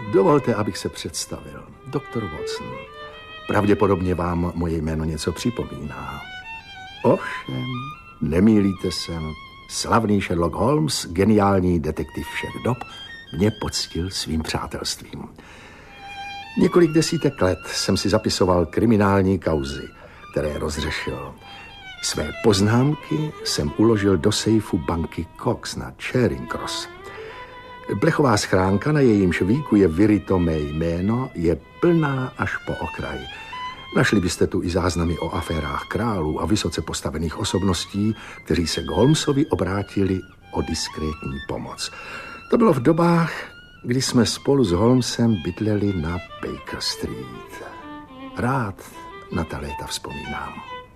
Dovolte, abych se představil. Doktor Watson. Pravděpodobně vám moje jméno něco připomíná. Ovšem, nemýlíte se. Slavný Sherlock Holmes, geniální detektiv všech dob, mě poctil svým přátelstvím. Několik desítek let jsem si zapisoval kriminální kauzy, které rozřešil. Své poznámky jsem uložil do sejfu banky Cox na Charing Cross. Plechová schránka, na jejímž víku je vyryto mé jméno, je plná až po okraj. Našli byste tu i záznamy o aférách králů a vysoce postavených osobností, kteří se k Holmesovi obrátili o diskrétní pomoc. To bylo v dobách, kdy jsme spolu s Holmesem bydleli na Baker Street. Rád na ta léta vzpomínám.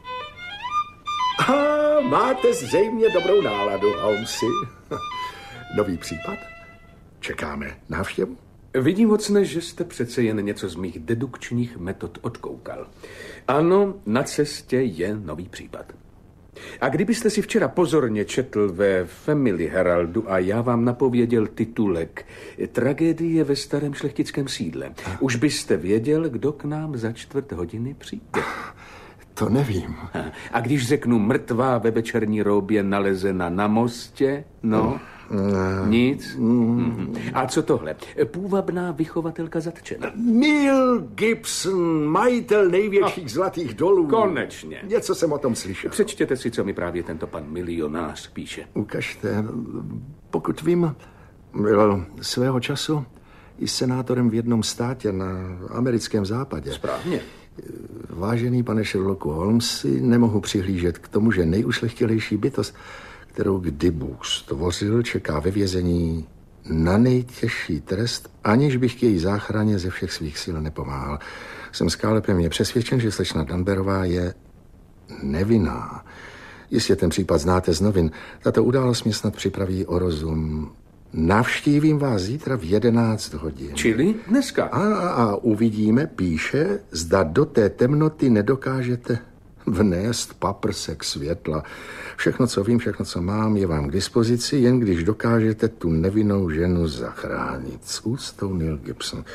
Máte zřejmě dobrou náladu, Holmesi. Nový případ? Čekáme návštěvu? Vidím, Watsone, že jste přece jen něco z mých dedukčních metod odkoukal. Ano, na cestě je nový případ. A kdybyste si včera pozorně četl ve Family Heraldu a já vám napověděl titulek Tragédie ve starém šlechtickém sídle, už byste věděl, kdo k nám za 1/4 přijde. To nevím. A když řeknu mrtvá ve večerní roubě nalezena na mostě, no... Nic? A co tohle? Půvabná vychovatelka zatčena. Neil Gibson, majitel největších zlatých dolů. Konečně. Něco jsem o tom slyšel. Přečtěte si, co mi právě tento pan milionář píše. Ukažte. Pokud vím, byl svého času i senátorem v jednom státě na americkém západě. Správně. Vážený pane Sherlocku Holmesi, nemohu přihlížet k tomu, že nejušlechtilejší bytost, kterou kdy Bůh stvořil, čeká ve vězení na nejtěžší trest, aniž bych k její záchraně ze všech svých sil nepomáhal. Jsem skálopevně přesvědčen, že slečna Dunbarová je nevinná. Jistě ten případ znáte z novin. Tato událost mě snad připraví o rozum. Navštívím vás zítra v 11 hodin. Čili dneska. A uvidíme, píše, zda do té temnoty nedokážete vnést paprsek světla. Všechno, co vím, všechno, co mám, je vám k dispozici, jen když dokážete tu nevinnou ženu zachránit. S úctou Neil Gibson.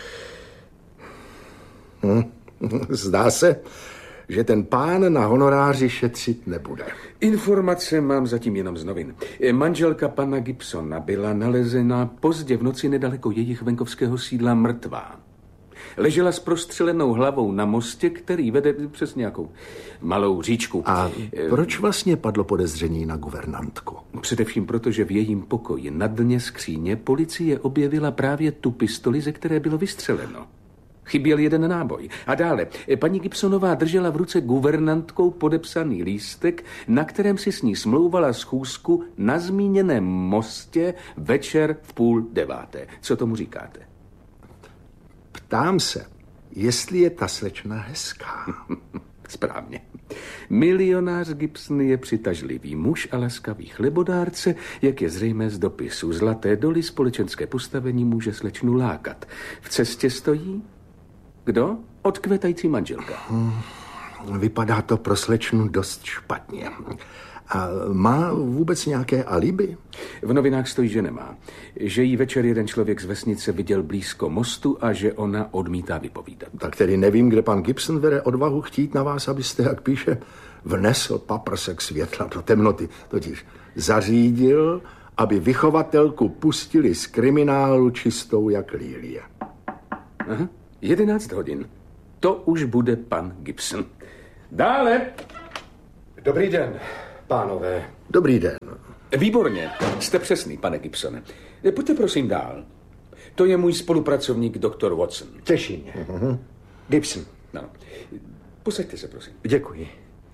Zdá se, že ten pán na honoráři šetřit nebude. Informace mám zatím jenom z novin. Manželka pana Gibsona byla nalezena pozdě v noci nedaleko jejich venkovského sídla mrtvá. Ležela s prostřelenou hlavou na mostě, který vede přes nějakou malou říčku. A proč vlastně padlo podezření na guvernantku? Především proto, že v jejím pokoji na dně skříně policie objevila právě tu pistoli, ze které bylo vystřeleno. Chyběl jeden náboj. A dále, paní Gibsonová držela v ruce guvernantkou podepsaný lístek, na kterém si s ní smlouvala schůzku na zmíněném mostě večer v 8:30. Co tomu říkáte? Ptám se, jestli je ta slečna hezká. Správně. Milionář Gibson je přitažlivý muž a laskavý chlebodárce, jak je zřejmé z dopisu. Zlaté doly, společenské postavení může slečnu lákat. V cestě stojí... Kdo? Odkvětající manželka. Vypadá to pro slečnu dost špatně. A má vůbec nějaké alibi? V novinách stojí, že nemá. Že jí večer jeden člověk z vesnice viděl blízko mostu a že ona odmítá vypovídat. Tak tedy nevím, kde pan Gibson vede odvahu chtít na vás, abyste, jak píše, vnesl paprsek světla do temnoty. Totiž zařídil, aby vychovatelku pustili z kriminálu čistou jak lílie. Aha, 11 hodin. To už bude pan Gibson. Dále. Dobrý den, pánové. Dobrý den. Výborně, jste přesný, pane Gibsone. Pojďte prosím dál. To je můj spolupracovník, doktor Watson. Těší mě. Gibson. No. Posaďte se, prosím. Děkuji.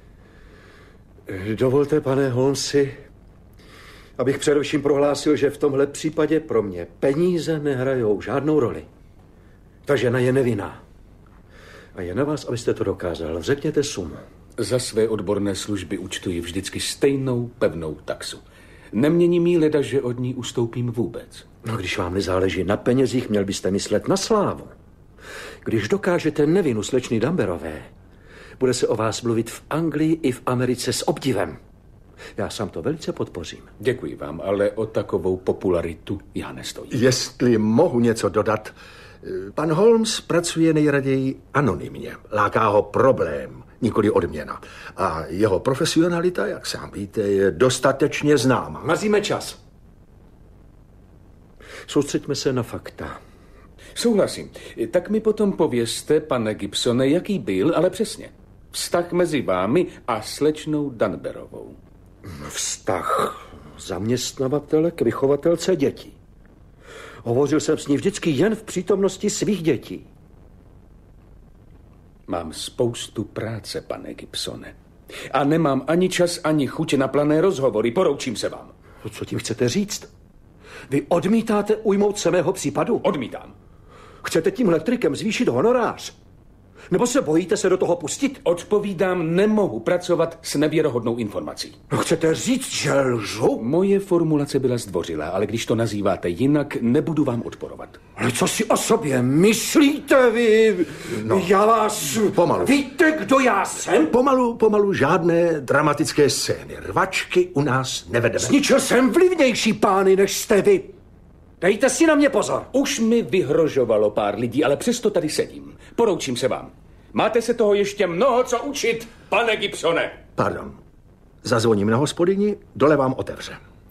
Dovolte, pane Holmesi, abych především prohlásil, že v tomhle případě pro mě peníze nehrajou žádnou roli. Ta žena je nevinná. A je na vás, abyste to dokázal. Řekněte sumu. Za své odborné služby účtuji vždycky stejnou pevnou taxu. Neměním jí leda, že od ní ustoupím vůbec. No, když vám nezáleží na penězích, měl byste myslet na slávu. Když dokážete nevinu slečny Dunbarové, bude se o vás mluvit v Anglii i v Americe s obdivem. Já sám to velice podpořím. Děkuji vám, ale o takovou popularitu já nestojím. Jestli mohu něco dodat, Pan Holmes pracuje nejraději anonymně. Láká ho problém, nikoli odměna. A jeho profesionalita, jak sám víte, je dostatečně známa. Mazíme čas. Soustřeďme se na fakta. Souhlasím. Tak mi potom povězte, pane Gibsone, jaký byl, ale přesně, vztah mezi vámi a slečnou Danberovou. Vztah zaměstnavatele k vychovatelce dětí. Hovořil jsem s ní vždycky jen v přítomnosti svých dětí. Mám spoustu práce, pane Gibsone. A nemám ani čas, ani chuť na plané rozhovory, poroučím se vám. Co tím chcete říct? Vy odmítáte ujmout se mého případu? Odmítám. Chcete tímhle trikem zvýšit honorář? Nebo se bojíte se do toho pustit? Odpovídám, nemohu pracovat s nevěrohodnou informací. No chcete říct, že lžu? Moje formulace byla zdvořilá, ale když to nazýváte jinak, nebudu vám odporovat. Ale co si o sobě myslíte vy? No, já vás... Pomalu. Víte, kdo já jsem? Pomalu žádné dramatické scény. Rvačky u nás nevedeme. Zničil jsem vlivnější pány, než jste vy. Dejte si na mě pozor. Už mi vyhrožovalo pár lidí, ale přesto tady sedím. Poroučím se vám. Máte se toho ještě mnoho co učit, pane Gibsone. Pardon. Zazvoním na hospodyni, dole vám otevře.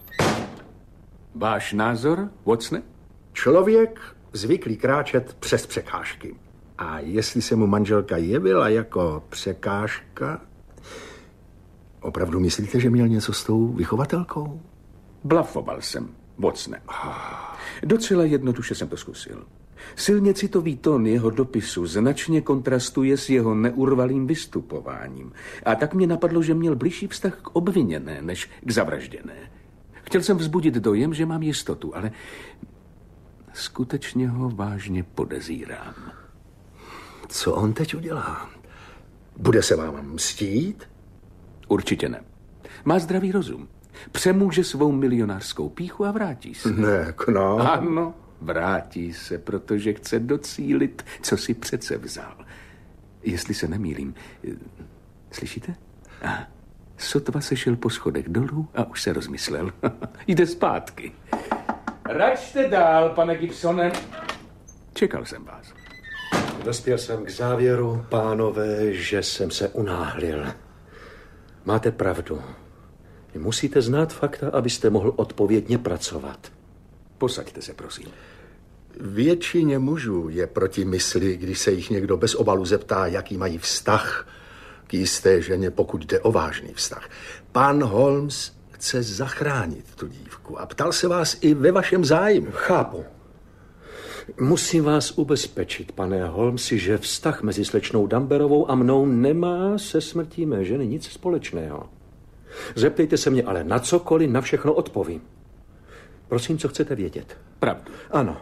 Váš názor, Watsone? Člověk zvyklý kráčet přes překážky. A jestli se mu manželka jevila jako překážka, opravdu myslíte, že měl něco s tou vychovatelkou? Blafoval jsem, Watsone. Docela jednoduše jsem to zkusil. Silně citový tón jeho dopisu značně kontrastuje s jeho neurvalým vystupováním. A tak mě napadlo, že měl bližší vztah k obviněné, než k zavražděné. Chtěl jsem vzbudit dojem, že mám jistotu, ale skutečně ho vážně podezírám. Co on teď udělá? Bude se vám mstít? Určitě ne. Má zdravý rozum. Přemůže svou milionářskou pýchu a vrátí se. Ne, k nám. Ano, vrátí se, protože chce docílit, co si přece vzal. Jestli se nemýlím. Slyšíte? Sotva se šel po schodech dolů a už se rozmyslel. Jde zpátky. Račte dál, pane Gibsone. Čekal jsem vás. Dospěl jsem k závěru, pánové, že jsem se unáhlil. Máte pravdu. Vy musíte znát fakta, abyste mohl odpovědně pracovat. Posaďte se, prosím. Většině mužů je proti mysli, když se jich někdo bez obalu zeptá, jaký mají vztah k jisté ženě, pokud jde o vážný vztah. Pan Holmes chce zachránit tu dívku a ptal se vás i ve vašem zájmu. Chápu. Musím vás ubezpečit, pane Holmesi, že vztah mezi slečnou Danberovou a mnou nemá se smrtí mé ženy nic společného. Zeptejte se mě ale na cokoliv, na všechno odpovím. Prosím, co chcete vědět? Pravdu. Ano.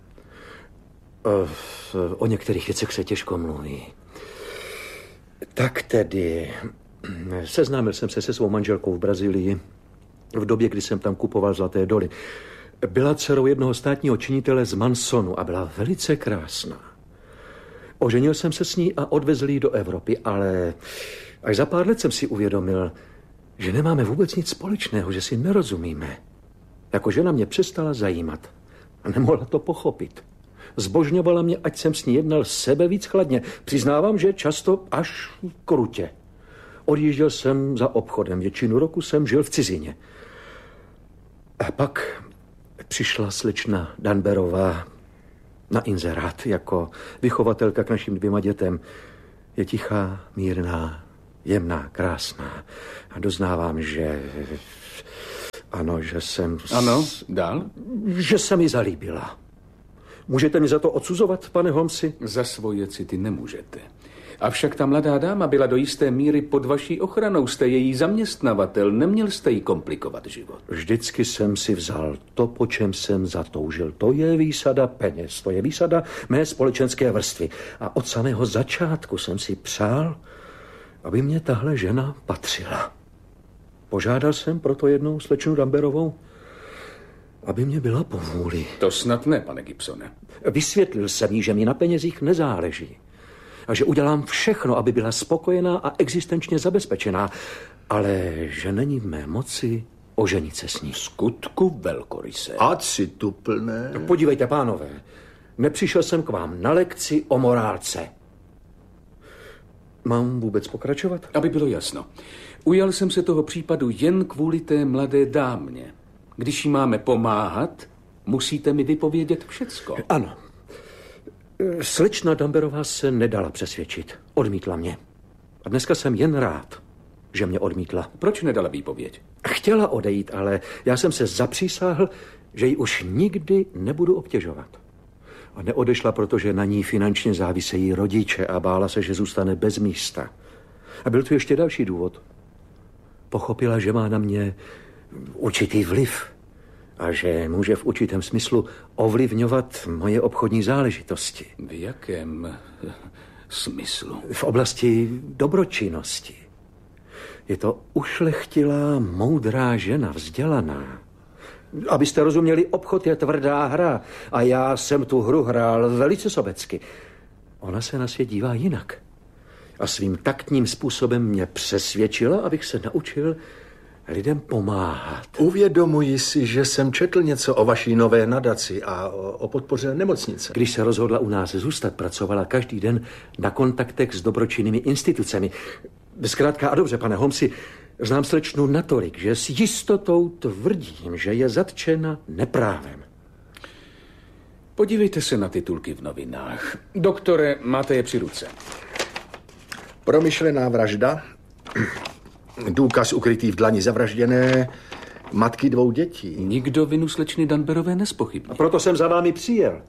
O některých věcech se těžko mluví. Tak tedy, seznámil jsem se svou manželkou v Brazílii v době, kdy jsem tam kupoval zlaté doly. Byla dcerou jednoho státního činitele z Mansonu a byla velice krásná. Oženil jsem se s ní a odvezl ji do Evropy, ale až za pár let jsem si uvědomil, že nemáme vůbec nic společného, že si nerozumíme. Jako žena mě přestala zajímat a nemohla to pochopit. Zbožňovala mě, ať jsem s ní jednal sebe víc chladně. Přiznávám, že často až krutě. Odjížděl jsem za obchodem, většinu roku jsem žil v cizině. A pak přišla slečna Danberová na inzerát jako vychovatelka k našim 2 dětem. Je tichá, mírná, jemná, krásná. A doznávám, že... Ano, že jsem... Ano, dál? Že se mi zalíbila. Můžete mi za to odsuzovat, pane Holmesi? Za svoje city nemůžete. Avšak ta mladá dáma byla do jisté míry pod vaší ochranou. Jste její zaměstnavatel, neměl jste jí komplikovat život. Vždycky jsem si vzal to, po čem jsem zatoužil. To je výsada peněz, to je výsada mé společenské vrstvy. A od samého začátku jsem si přál, aby mě tahle žena patřila. Požádal jsem proto jednou slečnu Danberovou, aby mě byla povůli. To snad ne, pane Gibsone. Vysvětlil jsem jí, že mi na penězích nezáleží. A že udělám všechno, aby byla spokojená a existenčně zabezpečená. Ale že není v mé moci oženit se s ní. Skutku velkoryse. Ať si tu plné. Podívejte, pánové. Nepřišel jsem k vám na lekci o morálce. Mám vůbec pokračovat? Aby bylo jasno. Ujal jsem se toho případu jen kvůli té mladé dámě. Když jí máme pomáhat, musíte mi vypovědět všecko. Ano. Slečna Damberová se nedala přesvědčit. Odmítla mě. A dneska jsem jen rád, že mě odmítla. Proč nedala výpověď? Chtěla odejít, ale já jsem se zapřísáhl, že ji už nikdy nebudu obtěžovat. A neodešla, protože na ní finančně závisejí rodiče a bála se, že zůstane bez místa. A byl tu ještě další důvod. Pochopila, že má na mě určitý vliv a že může v určitém smyslu ovlivňovat moje obchodní záležitosti. V jakém smyslu? V oblasti dobročinnosti. Je to ušlechtilá, moudrá žena, vzdělaná. Abyste rozuměli, obchod je tvrdá hra a já jsem tu hru hrál velice sobecky. Ona se na svět dívá jinak. A svým taktním způsobem mě přesvědčila, abych se naučil lidem pomáhat. Uvědomuji si, že jsem četl něco o vaší nové nadaci a o podpoře nemocnice. Když se rozhodla u nás zůstat, pracovala každý den na kontaktech s dobročinnými institucemi. Zkrátka a dobře, pane Holmesi, znám slečnu natolik, že s jistotou tvrdím, že je zatčena neprávem. Podívejte se na titulky v novinách. Doktore, máte je při ruce. Promyšlená vražda, důkaz ukrytý v dlani zavražděné matky 2 dětí. Nikdo vinu slečny Damberové nezpochybní. A proto jsem za vámi přijel.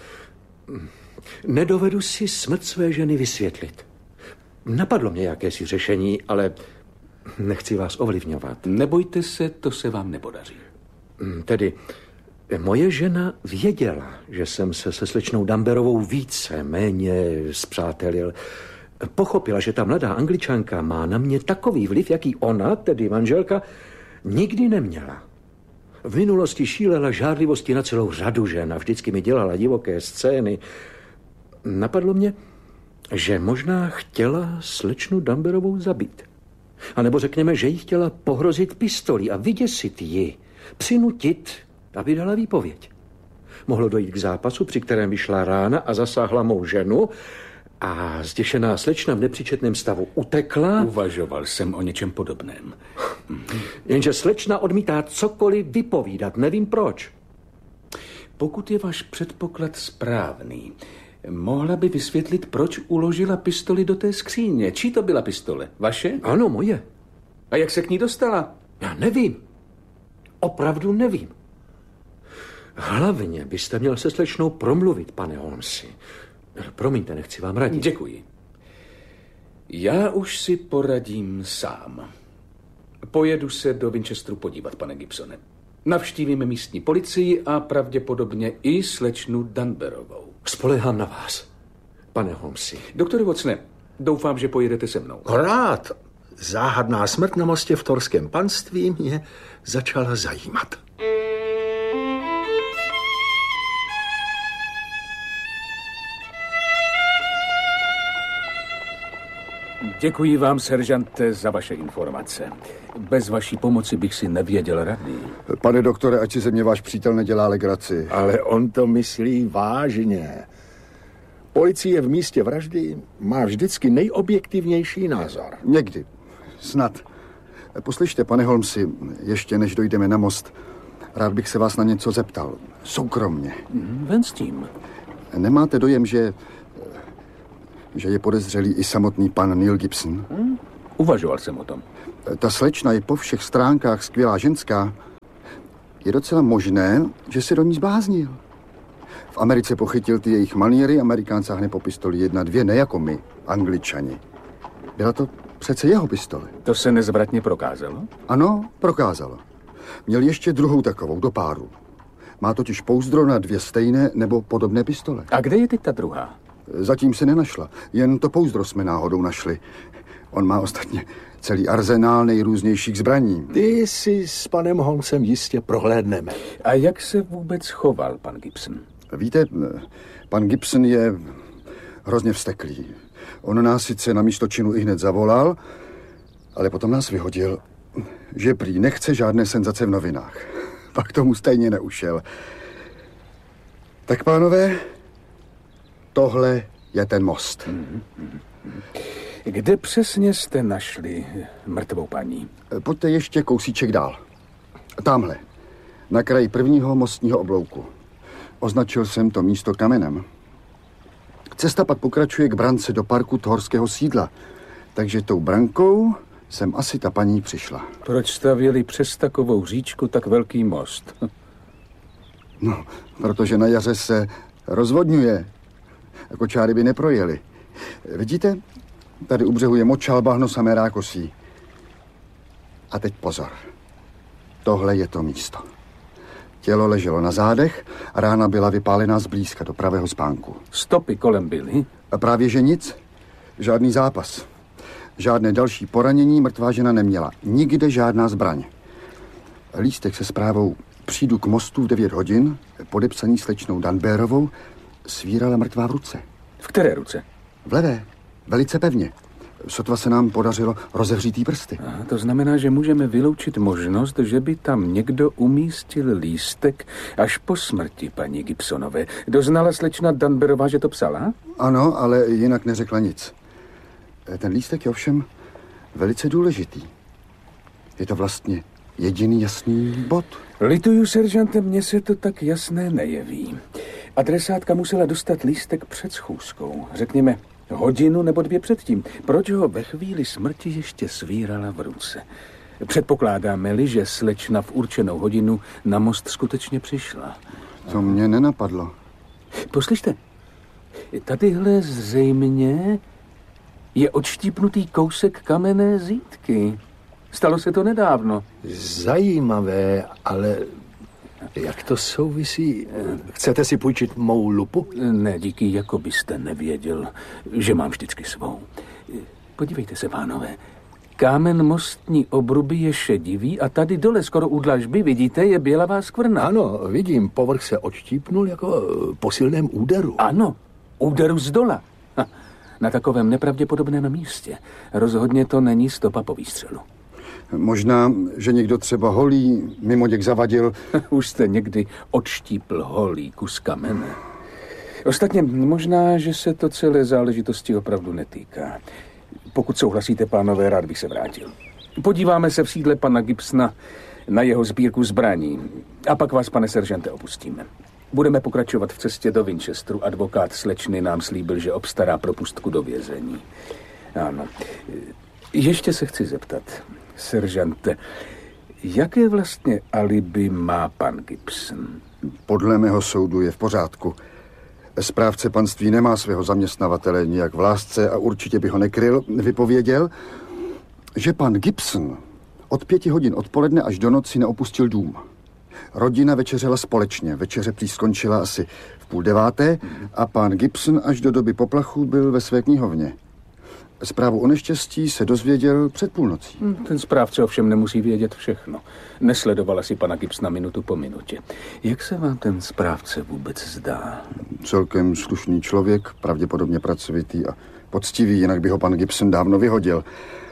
Nedovedu si smrt své ženy vysvětlit. Napadlo mě jakési řešení, ale nechci vás ovlivňovat. Nebojte se, to se vám nepodaří. Tedy moje žena věděla, že jsem se slečnou Damberovou více méně spřátelil. Pochopila, že ta mladá Angličanka má na mě takový vliv, jaký ona, tedy manželka, nikdy neměla. V minulosti šílela žárlivosti na celou řadu žen a vždycky mi dělala divoké scény. Napadlo mě, že možná chtěla slečnu Damberovou zabít. A nebo řekněme, že jí chtěla pohrozit pistolí a vyděsit ji, přinutit, aby dala výpověď. Mohlo dojít k zápasu, při kterém vyšla rána a zasáhla mou ženu a zděšená slečna v nepříčetném stavu utekla. Uvažoval jsem o něčem podobném. Jenže slečna odmítá cokoliv vypovídat, nevím proč. Pokud je váš předpoklad správný, mohla by vysvětlit, proč uložila pistoli do té skříně. Čí to byla pistole? Vaše? Ano, moje. A jak se k ní dostala? Já nevím. Opravdu nevím. Hlavně byste měl se slečnou promluvit, pane Holmesi. Promiňte, nechci vám radit. Děkuji. Já už si poradím sám. Pojedu se do Winchesteru podívat, pane Gibsone. Navštívíme místní policii a pravděpodobně i slečnu Damberovou. Spolehám na vás, pane Holmesi. Doktore Watsone, doufám, že pojedete se mnou. Rád. Záhadná smrt na mostě v Torském panství mě začala zajímat. Děkuji vám, seržante, za vaše informace. Bez vaší pomoci bych si nevěděl rady. Pane doktore, ať si ze mě váš přítel nedělá legraci. Ale on to myslí vážně. Policie v místě vraždy má vždycky nejobjektivnější názor. Někdy. Snad. Poslyšte, pane Holmesi, ještě než dojdeme na most, rád bych se vás na něco zeptal. Soukromně. Ven s tím. Nemáte dojem, že je podezřelý i samotný pan Neil Gibson? Uvažoval jsem o tom. Ta slečna je po všech stránkách skvělá ženská. Je docela možné, že se do ní zbláznil. V Americe pochytil ty jejich maníry, Amerikán sáhne po pistoli 1-2, ne jako my, Angličani. Byla to přece jeho pistole. To se nezvratně prokázalo? Ano, prokázalo. Měl ještě druhou takovou do páru. Má totiž pouzdro na 2 stejné nebo podobné pistole. A kde je teď ta druhá? Zatím se nenašla, jen to pouzdro jsme náhodou našli. On má ostatně celý arzenál nejrůznějších zbraní. Ty si s panem Holmesem jistě prohlédneme. A jak se vůbec choval pan Gibson? Víte, pan Gibson je hrozně vzteklý. On nás sice na místo činu ihned zavolal, ale potom nás vyhodil, že prý nechce žádné senzace v novinách. Pak tomu stejně neušel. Tak, pánové, Tohle je ten most. Kde přesně jste našli mrtvou paní? Pojďte ještě kousíček dál. Tamhle, na kraji prvního mostního oblouku. Označil jsem to místo kamenem. Cesta pak pokračuje k brance do parku Thorského sídla. Takže tou brankou sem asi ta paní přišla. Proč stavěli přes takovou říčku tak velký most? No, protože na jaře se rozvodňuje. Jako čáry by neprojeli. Vidíte? Tady u břehu je močal, bahno, samé rákosí. A teď pozor. Tohle je to místo. Tělo leželo na zádech a rána byla vypálená zblízka do pravého spánku. Stopy kolem byly? A právě že nic. Žádný zápas. Žádné další poranění mrtvá žena neměla. Nikde žádná zbraň. Lístek se zprávou přijdu k mostu v 9 hodin, podepsaný slečnou Danbérovou, svírala mrtvá v ruce. V které ruce? V levé. Velice pevně. Sotva se nám podařilo rozevřít jí prsty. Aha, to znamená, že můžeme vyloučit možnost, že by tam někdo umístil lístek až po smrti paní Gibsonové. Doznala slečna Danberová, že to psala? Ano, ale jinak neřekla nic. Ten lístek je ovšem velice důležitý. Je to vlastně jediný jasný bod. Lituju, seržante, mně se to tak jasné nejeví. Adresátka musela dostat lístek před schůzkou. Řekněme, hodinu nebo 2 předtím. Proč ho ve chvíli smrti ještě svírala v ruce? Předpokládáme-li, že slečna v určenou hodinu na most skutečně přišla. To mě nenapadlo. Poslyšte, tadyhle zřejmě je odštípnutý kousek kamenné zítky. Stalo se to nedávno. Zajímavé, ale jak to souvisí? Chcete si půjčit mou lupu? Ne, díky, jako byste nevěděl, že mám vždycky svou. Podívejte se, pánové. Kámen mostní obruby je šedivý a tady dole skoro u dlažby, vidíte, je bělavá skvrna. Ano, vidím, povrch se odštípnul jako po silném úderu. Ano, úderu z dola. Na takovém nepravděpodobném místě. Rozhodně to není stopa po výstřelu. Možná, že někdo třeba holí, mimoděk zavadil. Už jste někdy odštípl holý kus kamene. Ostatně možná, že se to celé záležitosti opravdu netýká. Pokud souhlasíte, pánové, rád bych se vrátil. Podíváme se v sídle pana Gibsona na jeho sbírku zbraní. A pak vás, pane seržante, opustíme. Budeme pokračovat v cestě do Winchesteru. Advokát slečny nám slíbil, že obstará propustku do vězení. Ano. Ještě se chci zeptat, seržante, jaké vlastně alibi má pan Gibson? Podle mého soudu je v pořádku. Správce panství nemá svého zaměstnavatele nijak v lásce a určitě by ho nekryl. Vypověděl, že pan Gibson od 5 hodin odpoledne až do noci neopustil dům. Rodina večeřela společně. Večeře prý skončila asi v 8:30 a pan Gibson až do doby poplachu byl ve své knihovně. Zprávu o neštěstí se dozvěděl před půlnocí. Ten správce ovšem nemusí vědět všechno. Nesledovala si pana Gibsona minutu po minutě. Jak se vám ten správce vůbec zdá? Celkem slušný člověk, pravděpodobně pracovitý a poctivý, jinak by ho pan Gibson dávno vyhodil.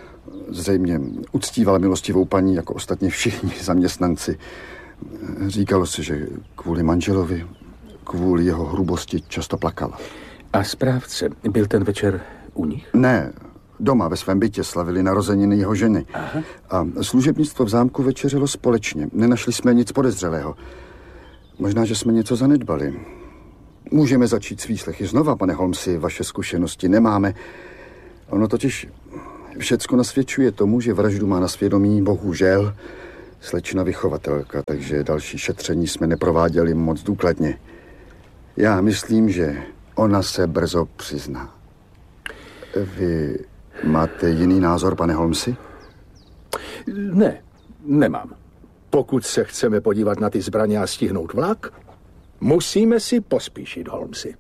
Zřejmě uctíval milostivou paní jako ostatně všichni zaměstnanci. Říkalo se, že kvůli manželovi, kvůli jeho hrubosti často plakala. A správce byl ten večer u nich? Ne, doma ve svém bytě slavili narozeniny jeho ženy. Aha. A služebnictvo v zámku večeřelo společně. Nenašli jsme nic podezřelého. Možná, že jsme něco zanedbali. Můžeme začít s výslechy znova, pane Holmesi, vaše zkušenosti nemáme. Ono totiž všecko nasvědčuje tomu, že vraždu má na svědomí bohužel slečna vychovatelka, takže další šetření jsme neprováděli moc důkladně. Já myslím, že ona se brzo přizná. Vy máte jiný názor, pane Holmesi? Ne, nemám. Pokud se chceme podívat na ty zbraně a stihnout vlak, musíme si pospíšit, Holmesi.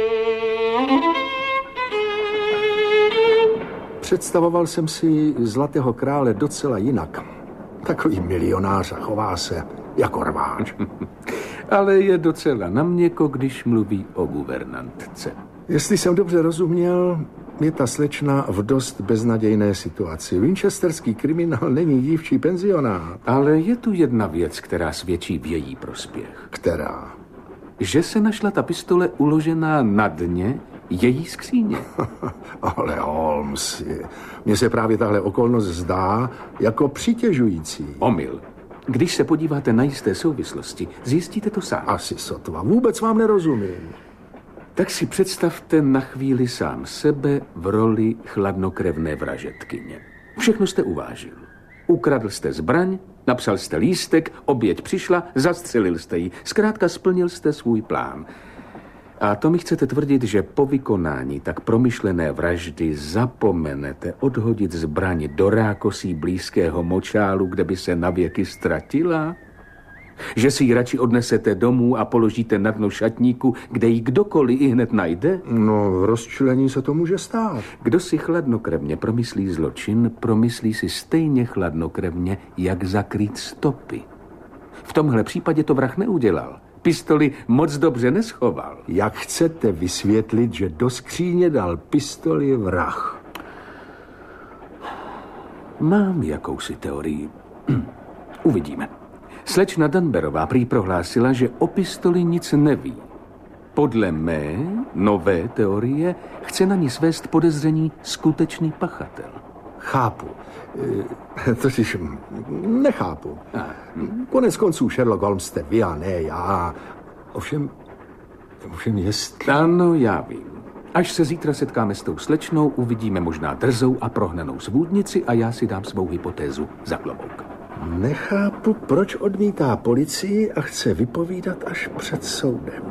Představoval jsem si Zlatého krále docela jinak. Takový milionář a chová se jako rváč. Ale je docela na měko, když mluví o guvernantce. Jestli jsem dobře rozuměl, je ta slečna v dost beznadějné situaci. Winchesterský kriminál není dívčí penzionát. Ale je tu jedna věc, která svědčí v její prospěch. Která? Že se našla ta pistole uložená na dně její skříně. Ale Holmes, mně se právě tahle okolnost zdá jako přitěžující. Omyl. Když se podíváte na jisté souvislosti, zjistíte to sám. Asi sotva. Vůbec vám nerozumím. Tak si představte na chvíli sám sebe v roli chladnokrevné vražedkyně. Všechno jste uvážil. Ukradl jste zbraň, napsal jste lístek, oběť přišla, zastřelil jste ji. Zkrátka splnil jste svůj plán. A to mi chcete tvrdit, že po vykonání tak promyšlené vraždy zapomenete odhodit zbraň do rákosí blízkého močálu, kde by se navěky ztratila? Že si ji radši odnesete domů a položíte na dno šatníku, kde ji kdokoliv ihned najde? No, v rozčilení se to může stát. Kdo si chladnokrevně promyslí zločin, promyslí si stejně chladnokrevně, jak zakrýt stopy. V tomhle případě to vrah neudělal. Pistoli moc dobře neschoval. Jak chcete vysvětlit, že do skříně dal pistoli vrah? Mám jakousi teorii. Uvidíme. Slečna Danberová prý prohlásila, že o pistoli nic neví. Podle mé nové teorie chce na ní svést podezření skutečný pachatel. Chápu. Totiž nechápu. Konec konců Sherlock Holmes jste vy a ne já. Ovšem jestli... Ano, já vím. Až se zítra setkáme s tou slečnou, uvidíme možná drzou a prohnanou svůdnici a já si dám svou hypotézu za klobouk. Nechápu, proč odmítá policii a chce vypovídat až před soudem.